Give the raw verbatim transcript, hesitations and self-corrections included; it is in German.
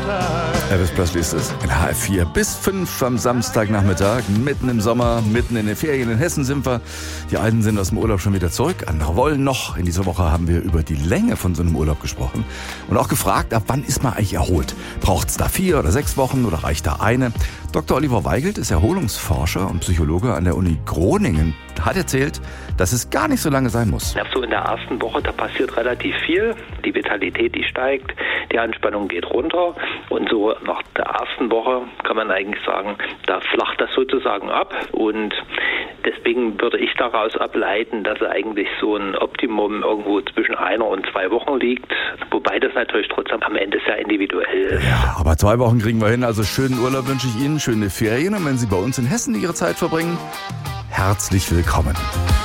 Elvis Presley ist es in H F vier bis fünf am Samstagnachmittag, mitten im Sommer, mitten in den Ferien. In Hessen sind wir. Die einen sind aus dem Urlaub schon wieder zurück, andere wollen noch. In dieser Woche haben wir über die Länge von so einem Urlaub gesprochen und auch gefragt, ab wann ist man eigentlich erholt? Braucht es da vier oder sechs Wochen oder reicht da eine? Doktor Oliver Weigelt ist Erholungsforscher und Psychologe an der Uni Groningen. Hat erzählt, dass es gar nicht so lange sein muss. Ja, so in der ersten Woche, da passiert relativ viel. Die Vitalität, die steigt, die Anspannung geht runter. Und so nach der ersten Woche kann man eigentlich sagen, da flacht das sozusagen ab. Und deswegen würde ich daraus ableiten, dass eigentlich so ein Optimum irgendwo zwischen einer und zwei Wochen liegt. Wobei das natürlich trotzdem am Ende sehr individuell ist. Ja, aber zwei Wochen kriegen wir hin. Also schönen Urlaub wünsche ich Ihnen, schöne Ferien. Und wenn Sie bei uns in Hessen Ihre Zeit verbringen, herzlich willkommen.